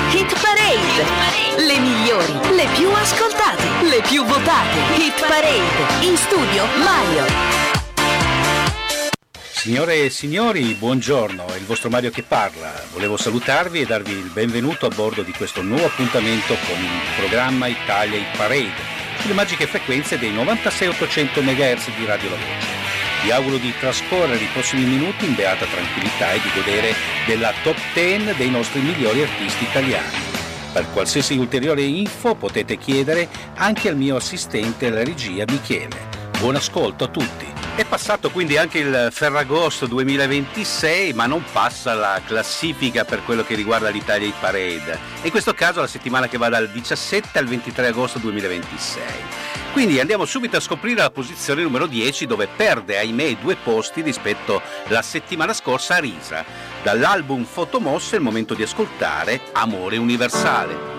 Hit Parade! Le migliori, le più ascoltate, le più votate. Hit Parade! In studio Mario. Signore e signori, buongiorno, è il vostro Mario che parla. Volevo salutarvi e darvi il benvenuto a bordo di questo nuovo appuntamento con il programma Italia Hit Parade, sulle magiche frequenze dei 96-800 MHz di Radio La Voce. Vi auguro di trascorrere i prossimi minuti in beata tranquillità e di godere della top 10 dei nostri migliori artisti italiani. Per qualsiasi ulteriore info potete chiedere anche al mio assistente alla regia Michele. Buon ascolto a tutti. È passato quindi anche il Ferragosto 2026, ma non passa la classifica per quello che riguarda l'Italia Hit Parade. In questo caso la settimana che va dal 17 al 23 agosto 2026. Quindi andiamo subito a scoprire la posizione numero 10, dove perde, ahimè, 2 posti rispetto alla settimana scorsa a Risa. Dall'album Fotomosse è il momento di ascoltare Amore Universale.